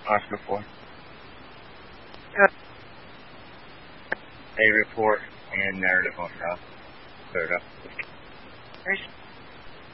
Oscar 4. A report and narrative on south. Cleared up.